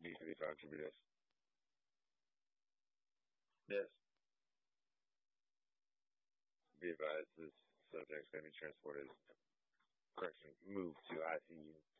immediately found Tribulus. Yes. Be advised, this subject's going to be transported, moved to ICU.